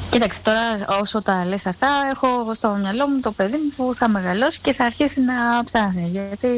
Κοίταξε, τώρα όσο τα λες αυτά, έχω στο μυαλό μου το παιδί μου που θα μεγαλώσει και θα αρχίσει να ψάχνει. Γιατί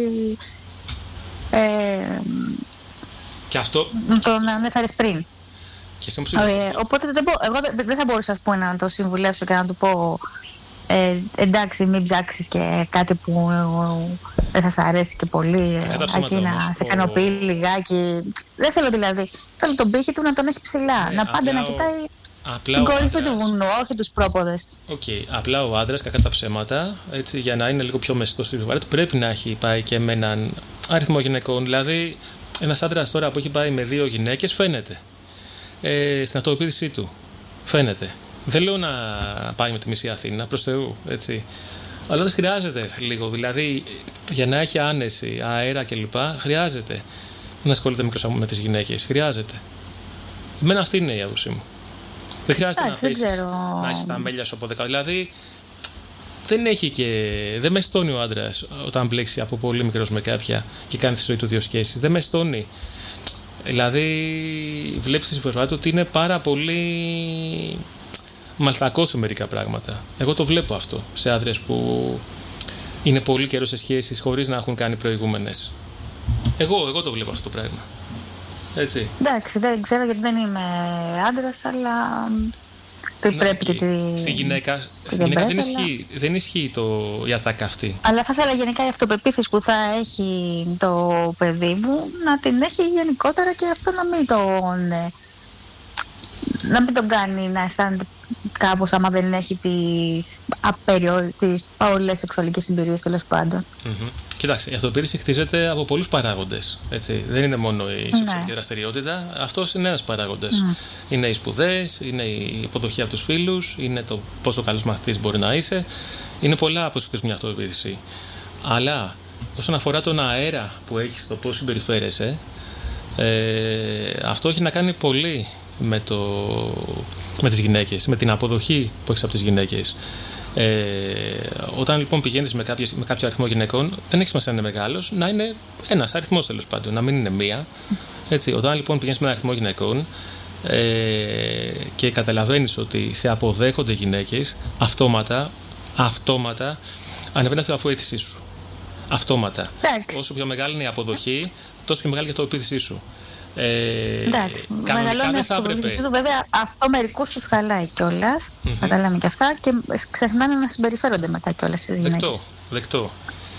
και αυτό τον ανέφερες πριν. Και οπότε εγώ δεν θα μπορούσα, ας πούμε, να το συμβουλεύσω και να του πω εντάξει, μην ψάξεις και κάτι που δεν θα σ' αρέσει και πολύ, αρκεί να σε ικανοποιεί λιγάκι. Δεν θέλω δηλαδή. Θέλω τον πύχη του να τον έχει ψηλά. Να πάντα να κοιτάει την κορυφή του βουνού, όχι τους πρόποδες. Απλά ο άντρας, κακά τα ψέματα, έτσι, για να είναι λίγο πιο μεστός στη ζωή του, πρέπει να έχει πάει και με έναν αριθμό γυναικών. Δηλαδή, ένας άντρας τώρα που έχει πάει με 2 γυναίκες φαίνεται. Στην αυτοεπίδησή του φαίνεται. Δεν λέω να πάει με τη μισή Αθήνα, προς Θεού, έτσι. Αλλά δεν χρειάζεται λίγο. Δηλαδή, για να έχει άνεση, αέρα κλπ., χρειάζεται να ασχολείται με τις γυναίκες. Χρειάζεται. Εμένα αυτή είναι η άποψή μου. Δεν χρειάζεται να έχεις τα μέλια σου από 10. Δηλαδή, δεν με στώνει ο άντρας όταν μπλέξει από πολύ μικρός με κάποια και κάνει τη ζωή του 2 σχέσεις. Δεν με στώνει. Δηλαδή, βλέπεις στη συμπεριφορά του ότι είναι πάρα πολύ μαλτακός σε μερικά πράγματα. Εγώ το βλέπω αυτό σε άντρες που είναι πολύ καιρό σε σχέσεις χωρίς να έχουν κάνει προηγούμενες. Εγώ το βλέπω αυτό το πράγμα. Έτσι. Εντάξει, δεν ξέρω γιατί δεν είμαι άντρας, αλλά πρέπει και στη γυναίκα δεν ισχύει η ατάκα αυτή. Αλλά θα ήθελα γενικά η αυτοπεποίθηση που θα έχει το παιδί μου να την έχει γενικότερα και αυτό να μην τον κάνει να αισθάνεται κάπως άμα δεν έχει τις όλες σεξουαλικές εμπειρίες, τέλος πάντων. Κοιτάξτε, η αυτοπεποίθηση χτίζεται από πολλούς παράγοντες. Έτσι. Δεν είναι μόνο η σεξουαλική δραστηριότητα. Αυτός είναι ένας παράγοντες. Είναι οι σπουδές, είναι η υποδοχή από τους φίλους, είναι το πόσο καλός μαθητής μπορεί να είσαι. Είναι πολλά που χτίζουν μια αυτοπεποίθηση. Αλλά όσον αφορά τον αέρα που έχεις, το πώς συμπεριφέρεσαι, αυτό έχει να κάνει πολύ με τις γυναίκες, με την αποδοχή που έχεις από τις γυναίκες. Όταν λοιπόν πηγαίνεις με κάποιο αριθμό γυναικών, δεν έχει σημασία να είναι μεγάλος, να είναι ένας αριθμός τέλος πάντων, να μην είναι μία. Έτσι, όταν λοιπόν πηγαίνεις με ένα αριθμό γυναικών και καταλαβαίνεις ότι σε αποδέχονται γυναίκες, αυτόματα ανεβαίνει η αυτοεπίθεσή σου. Αυτόματα. Όσο πιο μεγάλη είναι η αποδοχή, τόσο πιο μεγάλη είναι η αυτοεπίθεσή σου. Εντάξει, μεγαλώνει αυτό του, βέβαια αυτό μερικούς τους χαλάει κιόλας, θα τα λέμε και αυτά, και ξεχνάνε να συμπεριφέρονται μετά κιόλας στις γυναίκες. Δεκτό.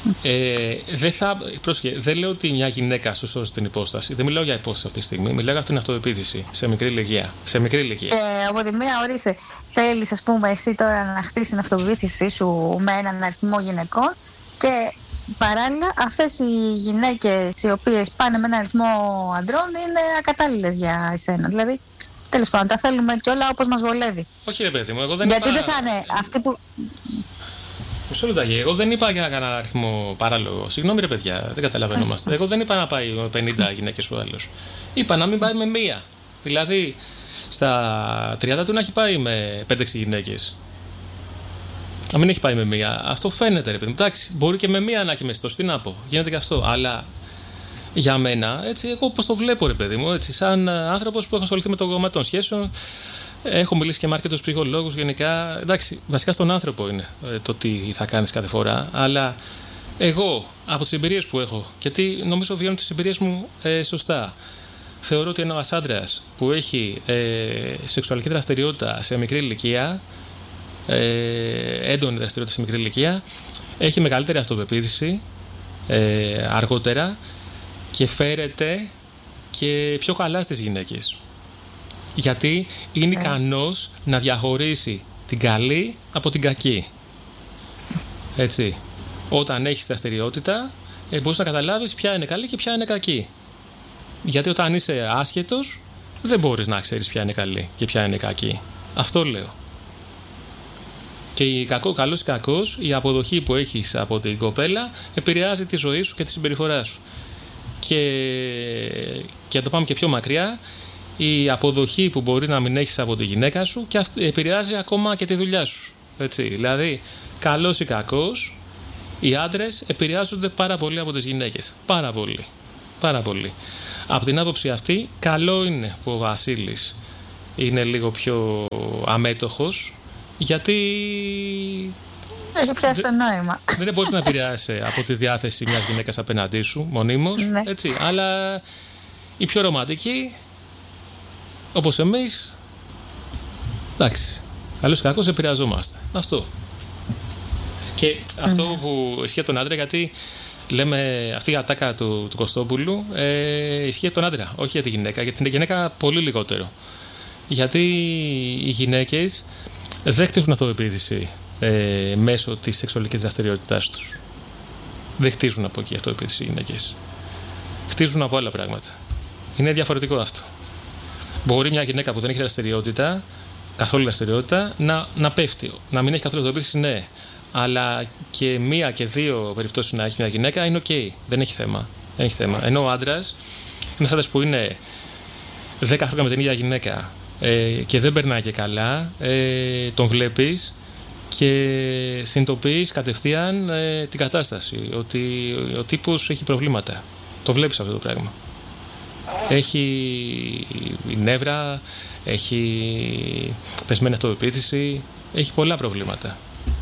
Δεν λέω ότι μια γυναίκα σου σώζει την υπόσταση. Δεν μιλάω για υπόσταση αυτή τη στιγμή. Μιλάω για την αυτοεπίθεση σε μικρή ηλικία. Από τη μία, ορίστε, θέλεις, ας πούμε, εσύ τώρα να χτίσεις την αυτοπεποίθησή σου με έναν αριθμό γυναικών και παράλληλα αυτές οι γυναίκες οι οποίες πάνε με έναν αριθμό αντρών είναι ακατάλληλες για εσένα. Δηλαδή, τέλος πάντων, τα θέλουμε κι όλα όπως μας βολεύει. Όχι ρε παιδί μου, εγώ δεν γιατί είπα... δεν θα είναι αυτοί που... Μισό λεπτάκι, εγώ δεν είπα για να κάνω αριθμό παράλογο. Συγγνώμη ρε παιδιά, δεν καταλαβαίνόμαστε. Εγώ δεν είπα να πάει με 50 γυναίκες ο άλλος. Είπα να μην πάει με μία. Δηλαδή, στα 30 του να έχει πάει με 5-6 γυναίκες. Να μην έχει πάει με μία. Αυτό φαίνεται ρε παιδί μου. Εντάξει, μπορεί και με μία να έχει μεστός. Τι να πω, γίνεται και αυτό. Αλλά για μένα, έτσι, εγώ πώς το βλέπω ρε παιδί μου, έτσι, σαν άνθρωπος που έχω ασχοληθεί με το κομμάτι των σχέσεων, έχω μιλήσει και με αρκετούς ψυχολόγους γενικά. Εντάξει, βασικά στον άνθρωπο είναι το τι θα κάνεις κάθε φορά. Αλλά εγώ, από τις εμπειρίες που έχω, γιατί νομίζω βιώνω τις εμπειρίες μου σωστά, θεωρώ ότι ένας άντρας που έχει σεξουαλική δραστηριότητα σε μικρή ηλικία, έντονη δραστηριότητα σε μικρή ηλικία, έχει μεγαλύτερη αυτοπεποίθηση αργότερα και φέρεται και πιο καλά στις γυναίκες, γιατί είναι ικανός να διαχωρίσει την καλή από την κακή. Έτσι, όταν έχεις δραστηριότητα μπορείς να καταλάβεις ποια είναι καλή και ποια είναι κακή, γιατί όταν είσαι άσχετος δεν μπορείς να ξέρεις ποια είναι καλή και ποια είναι κακή. Αυτό λέω. Και καλός ή κακός, η αποδοχή που έχεις από την κοπέλα επηρεάζει τη ζωή σου και τη συμπεριφορά σου. Και να το πάμε και πιο μακριά, η αποδοχή που μπορεί να μην έχεις από τη γυναίκα σου και επηρεάζει ακόμα και τη δουλειά σου. Έτσι, δηλαδή, καλός ή κακός, οι άντρες επηρεάζονται πάρα πολύ από τις γυναίκες. Πάρα πολύ. Πάρα πολύ. Από την άποψη αυτή, καλό είναι που ο Βασίλης είναι λίγο πιο αμέτωχος, γιατί έχει πιάσει το νόημα. Δεν μπορείς να επηρεάσει από τη διάθεση μιας γυναίκας απέναντί σου μονίμως, έτσι, αλλά οι πιο ρομαντικοί, όπως εμείς, εντάξει, καλώς ή κακώς επηρεαζόμαστε. Αυτό. Και αυτό που ισχύει τον άντρα, γιατί λέμε αυτή η ατάκα του Κωστόπουλου ισχύει για τον άντρα, όχι για τη γυναίκα. Για την γυναίκα πολύ λιγότερο. Γιατί οι γυναίκες δεν χτίζουν αυτοεπίθεση μέσω της σεξουαλικής δραστηριότητάς τους. Δεν χτίζουν από εκεί αυτοεπίθεση οι γυναίκες. Χτίζουν από άλλα πράγματα. Είναι διαφορετικό αυτό. Μπορεί μια γυναίκα που δεν έχει δραστηριότητα, καθόλου δραστηριότητα, να πέφτει. Να μην έχει καθόλου αυτοεπίθεση, ναι. Αλλά και μία και δύο περιπτώσεις να έχει μια γυναίκα είναι ok. Δεν έχει θέμα. Δεν έχει θέμα. Ενώ ο άντρας είναι άντρας που είναι 10 χρόνια με την ίδια γυναίκα και δεν περνάει και καλά, τον βλέπεις και συνειδητοποιείς κατευθείαν την κατάσταση. Ότι ο τύπος έχει προβλήματα. Το βλέπεις αυτό το πράγμα. Έχει νεύρα, έχει πεσμένη αυτοεπίθεση, έχει πολλά προβλήματα.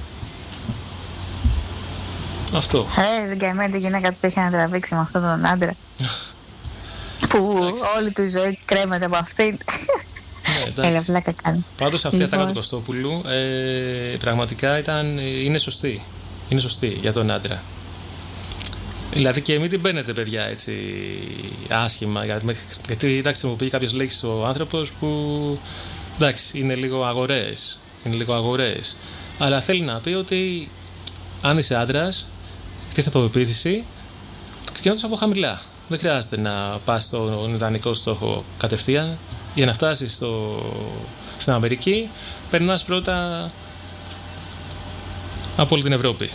Αυτό. Δεν καημένη τη γυναίκα του το έχει ανατραβήξει με αυτόν τον άντρα. Που όλη του η ζωή κρέμεται από αυτήν. Έλα, βλάκα κάνει. Πάντως αυτή η ατάκα του Κωστόπουλου πραγματικά είναι σωστή. Είναι σωστή για τον άντρα. Δηλαδή και μην την παίρνετε, παιδιά, έτσι άσχημα. Γιατί εντάξει, μου πει κάποιες λέξεις ο άνθρωπος που εντάξει, είναι λίγο αγορές. Είναι λίγο αγορές. Αλλά θέλει να πει ότι αν είσαι άντρας, χτίσεις αυτοεπίθεση, ξεκινώντας από χαμηλά. Δεν χρειάζεται να πας στον ιδανικό στόχο κατευθείαν. Για να φτάσεις στην Αμερική, περνάς πρώτα από όλη την Ευρώπη.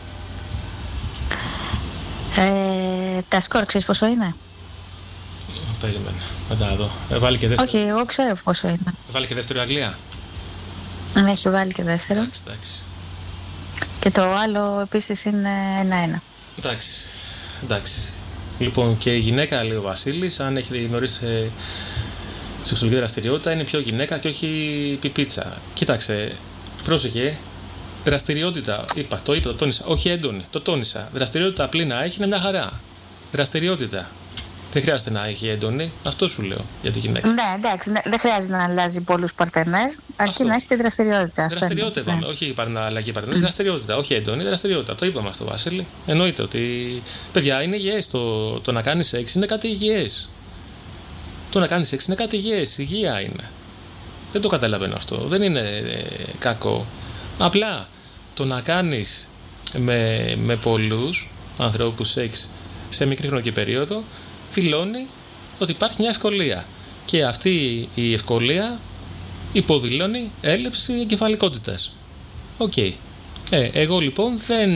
Τα σκορ ξέρεις πόσο είναι? Περίμενε, μετά να δω. Βάλει και δεύτερο. Όχι, εγώ ξέρω πόσο είναι. Βάλει και δεύτερο η Αγγλία. Ναι, έχει βάλει και δεύτερο. Εντάξει. Και το άλλο επίσης είναι 1-1. Εντάξει. Λοιπόν, και η γυναίκα, λέει ο Βασίλης, αν έχει γνωρίσει σεξουαλική δραστηριότητα, είναι πιο γυναίκα και όχι πιπίτσα. Κοίταξε, πρόσεχε. Δραστηριότητα, το τόνισα. Όχι έντονη, το τόνισα. Δραστηριότητα απλή να έχει είναι μια χαρά. Δραστηριότητα. Δεν χρειάζεται να έχει έντονη. Αυτό σου λέω για τη γυναίκα. Ναι, εντάξει, δεν χρειάζεται να αλλάζει πολλούς παρτενέρ, αρκεί να έχει τη δραστηριότητα. Δραστηριότητα είπαμε. Ναι. Όχι αλλαγή παρτενέρ, δραστηριότητα. Όχι έντονη, δραστηριότητα. Το είπαμε αυτό, Βασίλη. Εννοείται ότι. Παιδιά, είναι υγιές. Το να κάνει σεξ είναι κάτι υγιές. Το να κάνει σεξ είναι κάτι υγιές. Υγεία είναι. Δεν το καταλαβαίνω αυτό. Δεν είναι κακό. Απλά το να κάνεις με πολλούς ανθρώπους σεξ σε μικρή χρονική περίοδο δηλώνει ότι υπάρχει μια ευκολία. Και αυτή η ευκολία υποδηλώνει έλλειψη εγκεφαλικότητας. Οκ. Εγώ λοιπόν δεν...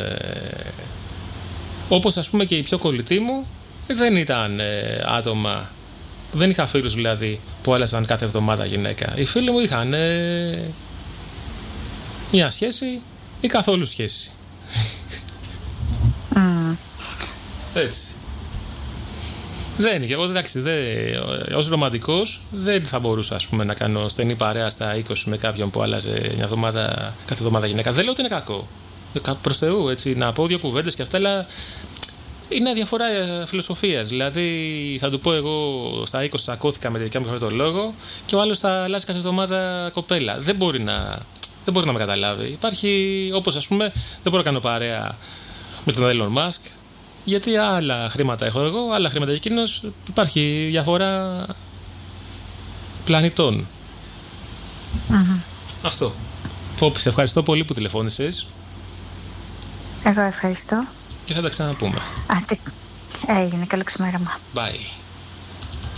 όπως ας πούμε και οι πιο κολλητοί μου δεν ήταν άτομα... Δεν είχα φίλους δηλαδή που άλλαζαν κάθε εβδομάδα γυναίκα. Οι φίλοι μου είχαν μια σχέση ή καθόλου σχέση. Έτσι. Δεν είναι. Εγώ εντάξει, ως ρομαντικός δεν θα μπορούσα ας πούμε, να κάνω στενή παρέα στα 20 με κάποιον που άλλαζε κάθε εβδομάδα γυναίκα. Δεν λέω ότι είναι κακό. Προς Θεού, έτσι, να πω δύο κουβέντες και αυτά, αλλά είναι διαφορά φιλοσοφίας. Δηλαδή, θα του πω εγώ στα 20 σακώθηκα με τη δικιά μου το λόγο και ο άλλος θα αλλάζει κάθε εβδομάδα κοπέλα. Δεν μπορεί να με καταλάβει. Υπάρχει, όπως ας πούμε, δεν μπορώ να κάνω παρέα με τον Elon Musk, γιατί άλλα χρήματα έχω εγώ, άλλα χρήματα εκείνος. Υπάρχει διαφορά πλανητών. Αυτό. Πόπη, σε ευχαριστώ πολύ που τηλεφώνησες. Εγώ ευχαριστώ. Και θα τα ξαναπούμε. Έγινε, καλό ξημέρωμα. Bye.